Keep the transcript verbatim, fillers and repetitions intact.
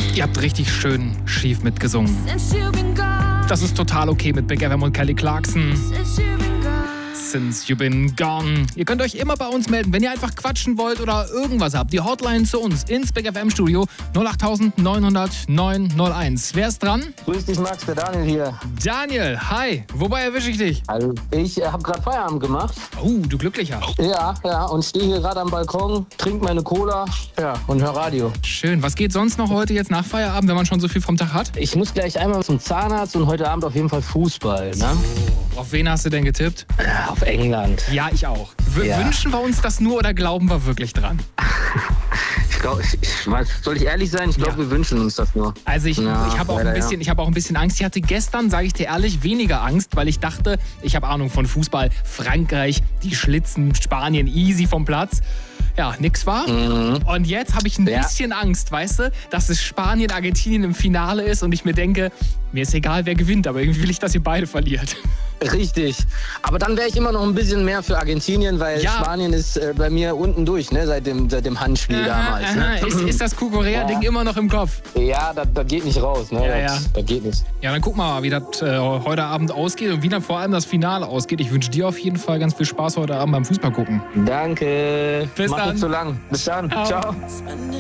Ihr habt richtig schön schief mitgesungen. Das ist total okay mit Big F M und Kelly Clarkson. Since You've Been Gone. Ihr könnt euch immer bei uns melden, wenn ihr einfach quatschen wollt oder irgendwas habt. Die Hotline zu uns ins Big F M Studio null acht neun null null neun null eins. Wer ist dran? Grüß dich, Max, der Daniel hier. Daniel, hi. Wobei erwische ich dich? Hallo. Ich äh, habe gerade Feierabend gemacht. Oh, du Glücklicher. Ja, ja, und stehe hier gerade am Balkon, trinke meine Cola, ja, und höre Radio. Schön. Was geht sonst noch heute jetzt nach Feierabend, wenn man schon so viel vom Tag hat? Ich muss gleich einmal zum Zahnarzt und heute Abend auf jeden Fall Fußball, ne? Auf wen hast du denn getippt? Ja, auf England. Ja, ich auch. W- Ja. Wünschen wir uns das nur oder glauben wir wirklich dran? Ich glaube, ich, ich, weiß- soll ich ehrlich sein? Ich glaube, Ja. wir wünschen uns das nur. Also ich, Ja, ich habe auch, ein leider, bisschen- ja. ich hab auch ein bisschen Angst. Ich hatte gestern, sage ich dir ehrlich, weniger Angst, weil ich dachte, ich habe Ahnung von Fußball. Frankreich, die schlitzen Spanien easy vom Platz. Ja, nix war. Und jetzt habe ich ein Ja. bisschen Angst, weißt du, dass es Spanien, Argentinien im Finale ist und ich mir denke, mir ist egal, wer gewinnt, aber irgendwie will ich, dass ihr beide verliert. Richtig. Aber dann wäre ich immer noch ein bisschen mehr für Argentinien, weil Ja. Spanien ist äh, bei mir unten durch, ne, seit dem, seit dem Handspiel damals. aha. Ne? Ist, ist das Kuh-Korea-Ding Ja. immer noch im Kopf? Ja, das das geht nicht raus, ne? Ja, das, ja. das geht nicht. Ja, dann gucken wir mal, wie das äh, heute Abend ausgeht und wie dann vor allem das Finale ausgeht. Ich wünsche dir auf jeden Fall ganz viel Spaß heute Abend beim Fußball gucken. Danke. Bis Mach dann. nicht so lang. Bis dann. Ciao. Ciao.